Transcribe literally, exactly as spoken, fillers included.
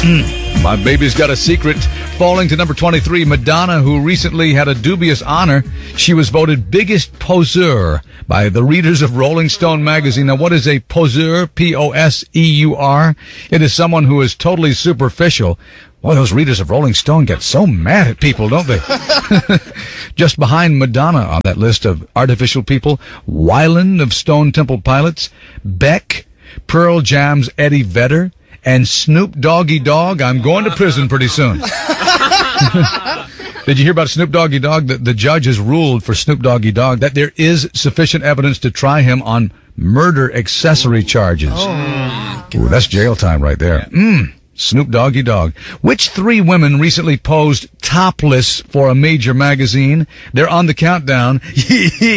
My Baby's Got a Secret. Falling to number twenty-three, Madonna, who recently had a dubious honor. She was voted biggest poseur by the readers of Rolling Stone magazine. Now, what is a poseur? P O S E U R. It is someone who is totally superficial. Boy, those readers of Rolling Stone get so mad at people, don't they? Just behind Madonna on that list of artificial people, Weiland of Stone Temple Pilots, Beck, Pearl Jam's Eddie Vedder, and Snoop Doggy Dogg. I'm going to prison pretty soon. Did you hear about Snoop Doggy Dogg? The, the judge has ruled for Snoop Doggy Dogg that there is sufficient evidence to try him on murder accessory charges. Oh, Ooh, that's jail time right there. Mm. Snoop Doggy Dogg. Which three women recently posed topless for a major magazine? They're on the countdown.